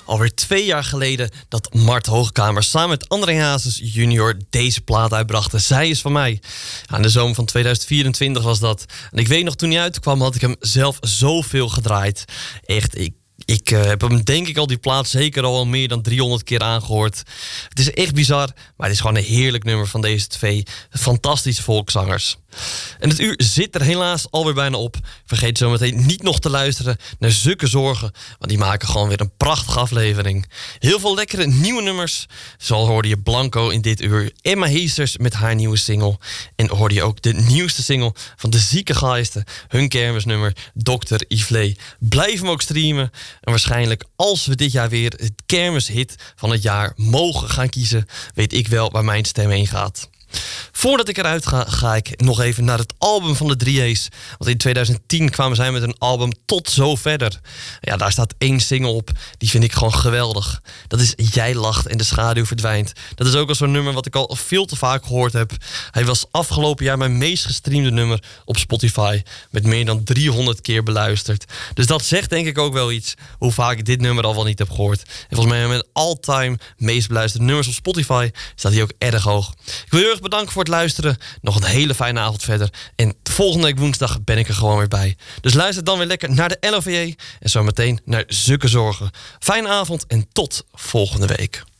Alweer 2 jaar geleden dat Mart Hoogkamer samen met André Hazes junior deze plaat uitbrachten. Zij is van mij. Ja, in de zomer van 2024 was dat. En ik weet nog, toen hij uitkwam had ik hem zelf zoveel gedraaid. Echt, ik heb hem denk ik al die plaat zeker al meer dan 300 keer aangehoord. Het is echt bizar, maar het is gewoon een heerlijk nummer van deze twee fantastische volkszangers. En het uur zit er helaas alweer bijna op. Vergeet zometeen niet nog te luisteren naar Zukke Zorgen, want die maken gewoon weer een prachtige aflevering. Heel veel lekkere nieuwe nummers. Zo hoorde je Blanco in dit uur, Emma Heesters met haar nieuwe single. En hoorde je ook de nieuwste single van de Zieke Gaisten, hun kermisnummer Dr. Yvlee. Blijf hem ook streamen. En waarschijnlijk als we dit jaar weer het kermishit van het jaar mogen gaan kiezen, weet ik wel waar mijn stem heen gaat. Voordat ik eruit ga ik nog even naar het album van de 3A's. Want in 2010 kwamen zij met een album Tot Zo Verder. Ja, daar staat 1 single op. Die vind ik gewoon geweldig. Dat is Jij lacht en de schaduw verdwijnt. Dat is ook al zo'n nummer wat ik al veel te vaak gehoord heb. Hij was afgelopen jaar mijn meest gestreamde nummer op Spotify. Met meer dan 300 keer beluisterd. Dus dat zegt denk ik ook wel iets hoe vaak ik dit nummer al wel niet heb gehoord. En volgens mij met all-time meest beluisterde nummers op Spotify staat hij ook erg hoog. Ik wil heel erg bedanken voor het luisteren. Nog een hele fijne avond verder. En volgende week woensdag ben ik er gewoon weer bij. Dus luister dan weer lekker naar de LOVJ. En zo meteen naar Zukke Zorgen. Fijne avond en tot volgende week.